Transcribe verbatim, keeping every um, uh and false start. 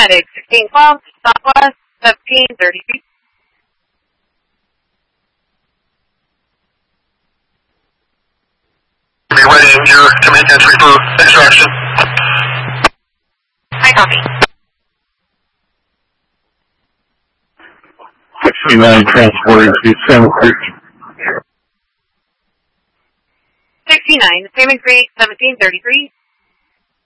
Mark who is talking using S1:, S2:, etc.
S1: Medic sixteen twelve, Southwest seventeen thirty-three.
S2: Be ready in gear to make entry for extraction.
S1: I copy.
S3: sixty-nine transporting to Salmon Creek.
S1: sixty-nine, Salmon Creek seventeen thirty-three.